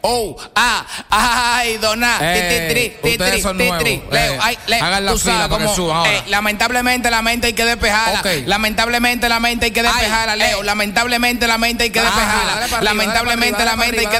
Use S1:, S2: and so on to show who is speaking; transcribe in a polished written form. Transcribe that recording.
S1: Ay, dona.
S2: Ustedes son nuevos. Hagan la fila para que suban ahora.
S1: Lamentablemente la mente hay que despejarla. Lamentablemente la mente hay que despejarla, Leo. Lamentablemente la mente hay que despejarla. Lamentablemente la mente hay que